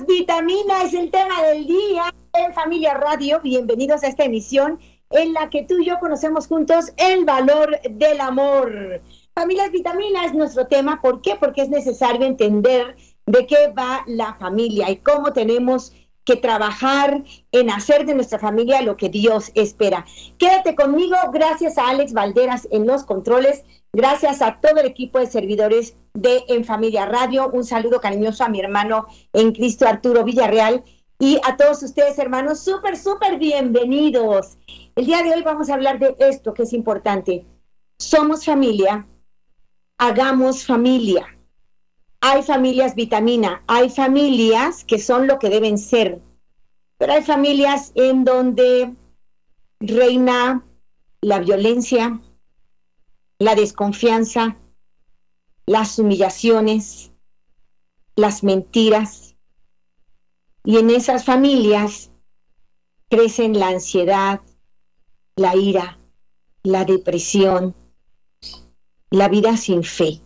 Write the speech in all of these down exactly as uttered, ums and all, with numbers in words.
Vitamina es el tema del día en Familia Radio. Bienvenidos a esta emisión en la que tú y yo conocemos juntos el valor del amor. Familias Vitamina es nuestro tema. ¿Por qué? Porque es necesario entender de qué va la familia y cómo tenemos que trabajar en hacer de nuestra familia lo que Dios espera. Quédate conmigo. Gracias a Alex Valderas en los controles. Gracias a todo el equipo de servidores de En Familia Radio. Un saludo cariñoso a mi hermano en Cristo, Arturo Villarreal, y a todos ustedes, hermanos, súper, súper bienvenidos. El día de hoy vamos a hablar de esto que es importante. Somos familia, hagamos familia. Hay familias vitamina, hay familias que son lo que deben ser, pero hay familias en donde reina la violencia, la desconfianza, las humillaciones, las mentiras. Y en esas familias crecen la ansiedad, la ira, la depresión, la vida sin fe.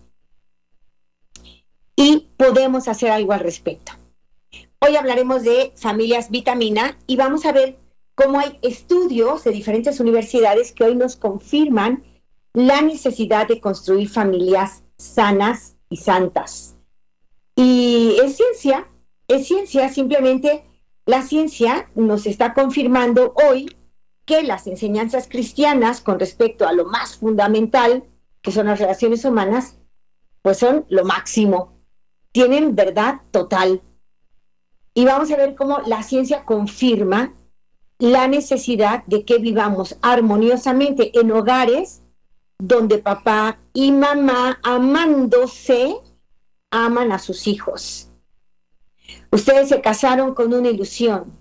Y podemos hacer algo al respecto. Hoy hablaremos de familias vitamina y vamos a ver cómo hay estudios de diferentes universidades que hoy nos confirman la necesidad de construir familias sanas y santas. Y es ciencia, es ciencia, simplemente la ciencia nos está confirmando hoy que las enseñanzas cristianas con respecto a lo más fundamental, que son las relaciones humanas, pues son lo máximo, tienen verdad total. Y vamos a ver cómo la ciencia confirma la necesidad de que vivamos armoniosamente en hogares donde papá y mamá, amándose, aman a sus hijos. Ustedes se casaron con una ilusión.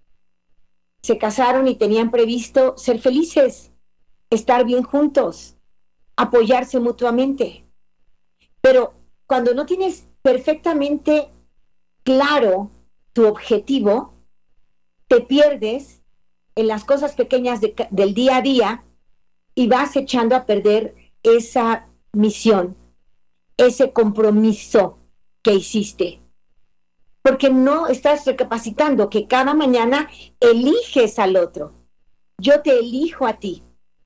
Se casaron y tenían previsto ser felices, estar bien juntos, apoyarse mutuamente. Pero cuando no tienes perfectamente claro tu objetivo, te pierdes en las cosas pequeñas de, del día a día y vas echando a perder esa misión, ese compromiso que hiciste. Porque no estás recapacitando que cada mañana eliges al otro. Yo te elijo a ti.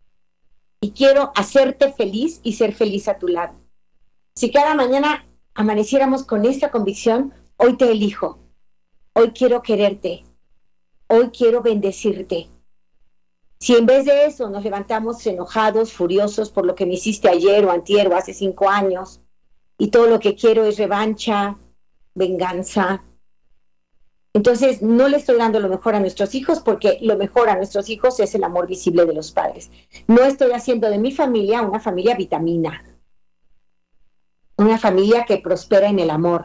Y quiero hacerte feliz y ser feliz a tu lado. Si cada mañana amaneciéramos con esta convicción, hoy te elijo. Hoy quiero quererte. Hoy quiero bendecirte. Si en vez de eso nos levantamos enojados, furiosos por lo que me hiciste ayer o antier o hace cinco años, y todo lo que quiero es revancha, venganza, entonces no le estoy dando lo mejor a nuestros hijos, porque lo mejor a nuestros hijos es el amor visible de los padres. No estoy haciendo de mi familia una familia vitamina, una familia que prospera en el amor.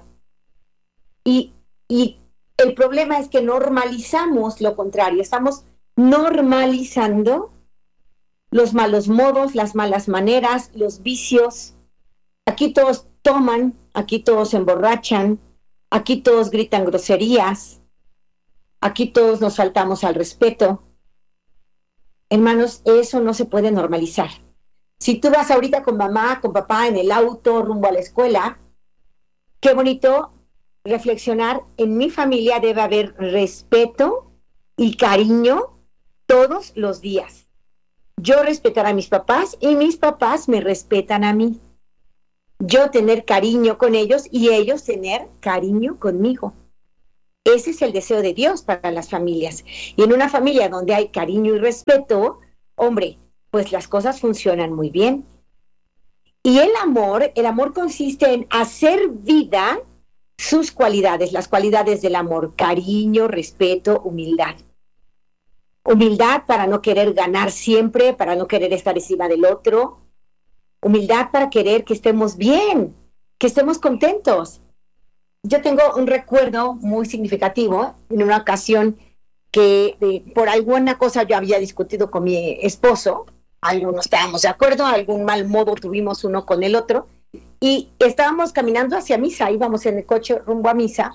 Y, y el problema es que normalizamos lo contrario, estamos normalizando los malos modos, las malas maneras, los vicios. Aquí todos toman, aquí todos se emborrachan, aquí todos gritan groserías, aquí todos nos faltamos al respeto. Hermanos, eso no se puede normalizar. Si tú vas ahorita con mamá, con papá en el auto, rumbo a la escuela, qué bonito reflexionar, en mi familia debe haber respeto y cariño todos los días. Yo respetar a mis papás y mis papás me respetan a mí. Yo tener cariño con ellos y ellos tener cariño conmigo. Ese es el deseo de Dios para las familias. Y en una familia donde hay cariño y respeto, hombre, pues las cosas funcionan muy bien. Y el amor, el amor consiste en hacer vida sus cualidades, las cualidades del amor: cariño, respeto, humildad. Humildad para no querer ganar siempre, para no querer estar encima del otro. Humildad para querer que estemos bien, que estemos contentos. Yo tengo un recuerdo muy significativo en una ocasión que eh, por alguna cosa yo había discutido con mi esposo, algo no estábamos de acuerdo, algún mal modo tuvimos uno con el otro, y estábamos caminando hacia misa, íbamos en el coche rumbo a misa,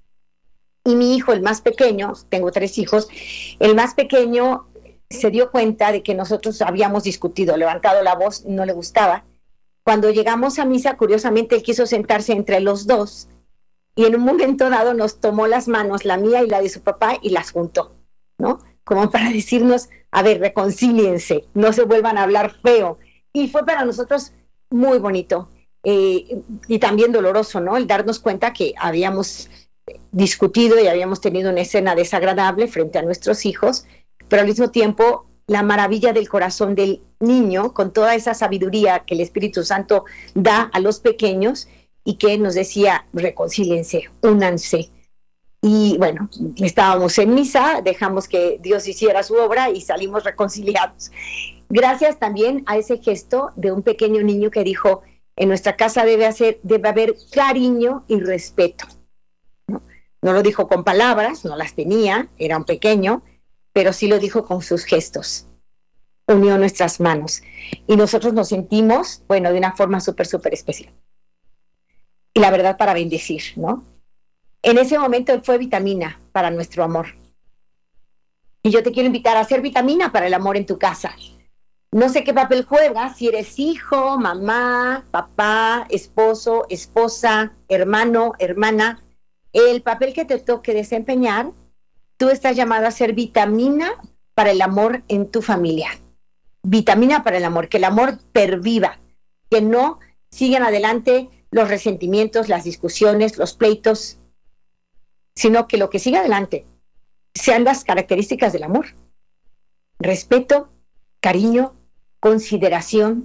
y mi hijo, el más pequeño, tengo tres hijos, el más pequeño se dio cuenta de que nosotros habíamos discutido, levantado la voz, no le gustaba. Cuando llegamos a misa, curiosamente, él quiso sentarse entre los dos, y en un momento dado nos tomó las manos, la mía y la de su papá, y las juntó, ¿no? Como para decirnos, a ver, reconcíliense, no se vuelvan a hablar feo. Y fue para nosotros muy bonito eh, y también doloroso, ¿no? El darnos cuenta que habíamos discutido y habíamos tenido una escena desagradable frente a nuestros hijos, pero al mismo tiempo la maravilla del corazón del niño, con toda esa sabiduría que el Espíritu Santo da a los pequeños, y que nos decía, reconcíliense, únanse. Y bueno, estábamos en misa, dejamos que Dios hiciera su obra y salimos reconciliados. Gracias también a ese gesto de un pequeño niño que dijo, en nuestra casa debe, hacer, debe haber cariño y respeto. ¿No? No lo dijo con palabras, no las tenía, era un pequeño, pero sí lo dijo con sus gestos. Unió nuestras manos. Y nosotros nos sentimos, bueno, de una forma súper, súper especial. Y la verdad, para bendecir, ¿no? En ese momento él fue vitamina para nuestro amor. Y yo te quiero invitar a hacer vitamina para el amor en tu casa. No sé qué papel juegas, si eres hijo, mamá, papá, esposo, esposa, hermano, hermana. El papel que te toque desempeñar, tú estás llamado a ser vitamina para el amor en tu familia. Vitamina para el amor, que el amor perviva, que no sigan adelante los resentimientos, las discusiones, los pleitos, sino que lo que siga adelante sean las características del amor. Respeto, cariño, consideración.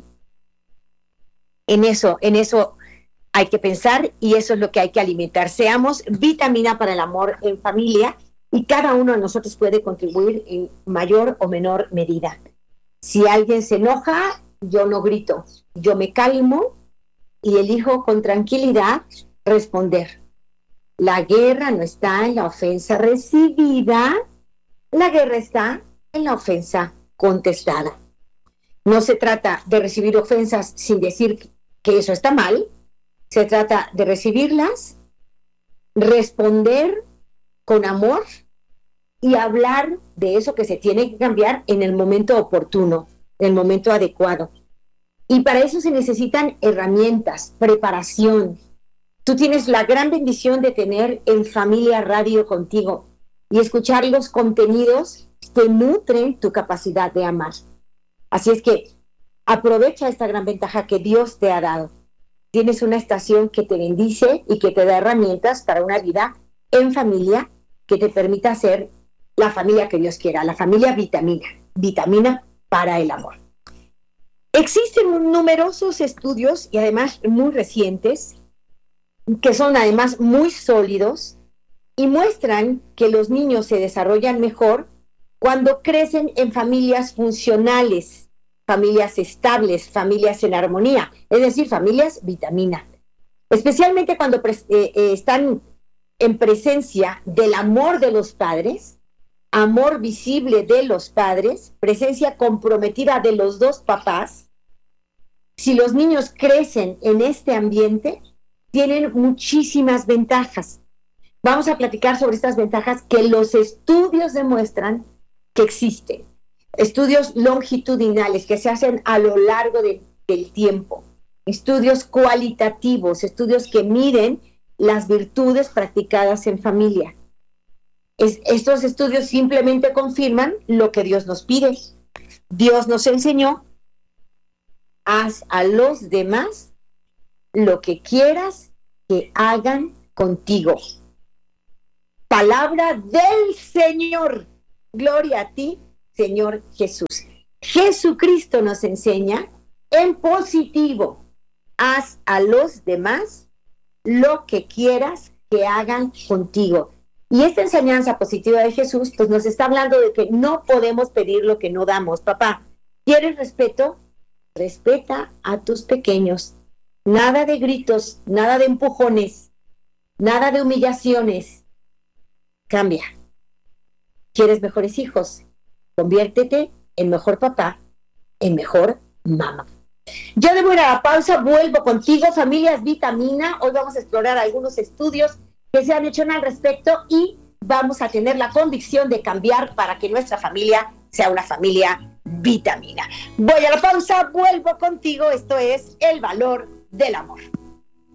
En eso, en eso hay que pensar y eso es lo que hay que alimentar. Seamos vitamina para el amor en familia y cada uno de nosotros puede contribuir en mayor o menor medida. Si alguien se enoja, yo no grito, yo me calmo y elijo con tranquilidad responder. La guerra no está en la ofensa recibida, la guerra está en la ofensa contestada. No se trata de recibir ofensas sin decir que eso está mal, se trata de recibirlas, responder con amor y hablar de eso que se tiene que cambiar en el momento oportuno, en el momento adecuado. Y para eso se necesitan herramientas, preparación. Tú tienes la gran bendición de tener en Familia Radio contigo y escuchar los contenidos que nutren tu capacidad de amar. Así es que aprovecha esta gran ventaja que Dios te ha dado. Tienes una estación que te bendice y que te da herramientas para una vida en familia que te permita ser la familia que Dios quiera, la familia vitamina, vitamina para el amor. Existen numerosos estudios y además muy recientes que son además muy sólidos y muestran que los niños se desarrollan mejor cuando crecen en familias funcionales, familias estables, familias en armonía, es decir, familias vitamina. Especialmente cuando pre- eh, eh, están en presencia del amor de los padres, amor visible de los padres, presencia comprometida de los dos papás. Si los niños crecen en este ambiente, tienen muchísimas ventajas. Vamos a platicar sobre estas ventajas que los estudios demuestran que existen. Estudios longitudinales que se hacen a lo largo de, del tiempo. Estudios cualitativos, estudios que miden las virtudes practicadas en familia. Es, estos estudios simplemente confirman lo que Dios nos pide. Dios nos enseñó: haz a los demás lo que quieras que hagan contigo. Palabra del Señor. Gloria a ti, Señor Jesús. Jesucristo nos enseña en positivo: haz a los demás lo que quieras que hagan contigo. Y esta enseñanza positiva de Jesús pues nos está hablando de que no podemos pedir lo que no damos. Papá, ¿quieres respeto? Respeta a tus pequeños. Nada de gritos, nada de empujones, nada de humillaciones. Cambia. ¿Quieres mejores hijos? Conviértete en mejor papá, en mejor mamá. Yo debo ir a la pausa, vuelvo contigo, Familias Vitamina. Hoy vamos a explorar algunos estudios que se han hecho al respecto y vamos a tener la convicción de cambiar para que nuestra familia sea una familia vitamina. Voy a la pausa, vuelvo contigo. Esto es El Valor del Amor.